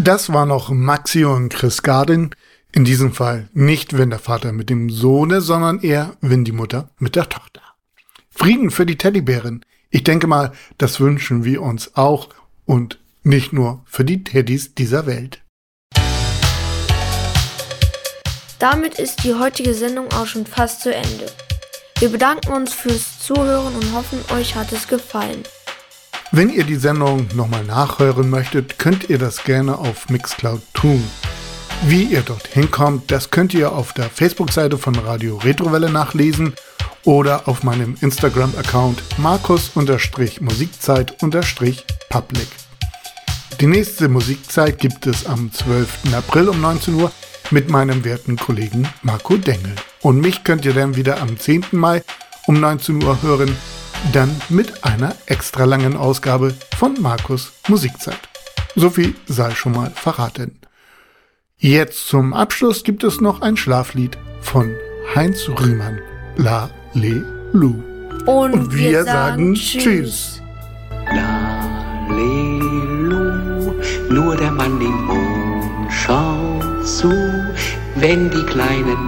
Das war noch Maxi und Chris Gardin. In diesem Fall nicht, wenn der Vater mit dem Sohne, sondern eher, wenn die Mutter mit der Tochter. Frieden für die Teddybären. Ich denke mal, das wünschen wir uns auch und nicht nur für die Teddys dieser Welt. Damit ist die heutige Sendung auch schon fast zu Ende. Wir bedanken uns fürs Zuhören und hoffen, euch hat es gefallen. Wenn ihr die Sendung nochmal nachhören möchtet, könnt ihr das gerne auf Mixcloud tun. Wie ihr dorthin kommt, das könnt ihr auf der Facebook-Seite von Radio Retrowelle nachlesen oder auf meinem Instagram-Account Markus_Musikzeit_Public. Die nächste Musikzeit gibt es am 12. April um 19 Uhr mit meinem werten Kollegen Marco Dengel. Und mich könnt ihr dann wieder am 10. Mai um 19 Uhr hören, dann mit einer extra langen Ausgabe von Markus Musikzeit. So viel sei schon mal verraten. Jetzt zum Abschluss gibt es noch ein Schlaflied von Heinz Rühmann, La Le Lu. Und wir sagen Tschüss. La Le Lu, nur der Mann im Mond schaut zu, wenn die kleinen